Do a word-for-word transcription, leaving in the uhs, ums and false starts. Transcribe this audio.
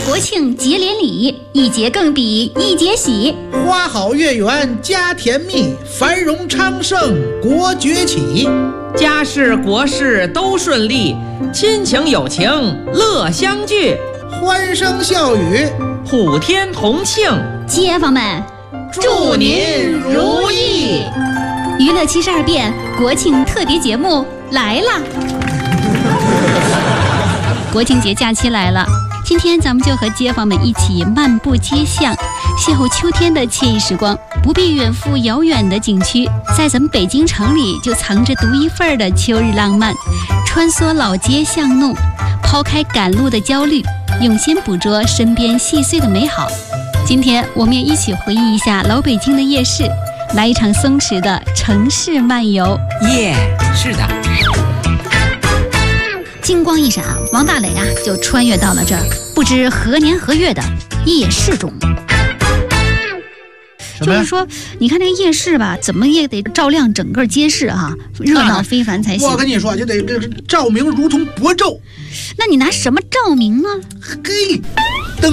国庆节连理，一节更比一节喜。 花好月圆家甜蜜，繁荣昌盛国崛起。 家事国事都顺利，亲情友情乐相聚， 欢声笑语普天同庆。 街坊们， 祝您如意！ 娱乐七十二变国庆特别节目来啦！国庆节假期来了，今天咱们就和街坊们一起漫步街巷，邂逅秋天的惬意时光。不必远赴遥远的景区，在咱们北京城里就藏着独一份的秋日浪漫。穿梭老街巷弄，抛开赶路的焦虑，用心捕捉身边细碎的美好。今天我们也一起回忆一下老北京的夜市，来一场松弛的城市漫游。 耶、yeah, 是的。 金光一闪，王大雷啊就穿越到了这儿不知何年何月的夜市中。就是说，你看那个夜市吧，怎么也得照亮整个街市哈、啊，热闹非凡才行。 我跟你说，就得这照明如同薄昼。 那你拿什么照明啊？ 嘿，